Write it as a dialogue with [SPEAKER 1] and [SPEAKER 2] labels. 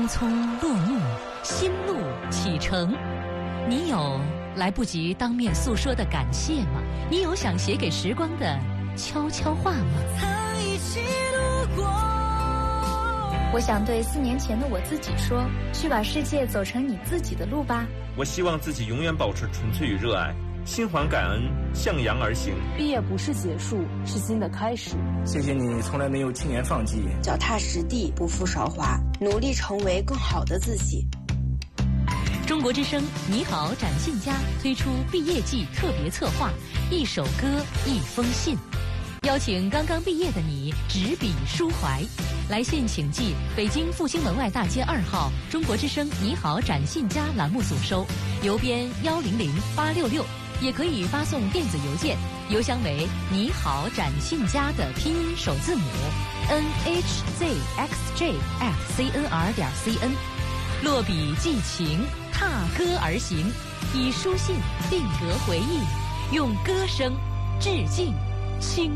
[SPEAKER 1] 匆匆落幕，新路启程。你有来不及当面诉说的感谢吗？你有想写给时光的悄悄话吗？
[SPEAKER 2] 曾一起度过。
[SPEAKER 3] 我想对4年前的我自己说，去把世界走成你自己的路吧。
[SPEAKER 4] 我希望自己永远保持纯粹与热爱，心怀感恩，向阳而行。
[SPEAKER 5] 毕业不是结束，是新的开始。
[SPEAKER 6] 谢谢你从来没有轻言放弃，
[SPEAKER 7] 脚踏实地，不负韶华，努力成为更好的自己。
[SPEAKER 1] 中国之声你好展信佳推出毕业季特别策划，一首歌一封信，邀请刚刚毕业的你执笔抒怀。来信请寄北京复兴门外大街2号中国之声你好展信佳栏目组收，邮编100866，也可以发送电子邮件，邮箱为你好展信佳的拼音首字母 nhzxj@cnr.cn。落笔寄情，踏歌而行，以书信定格回忆，用歌声致敬青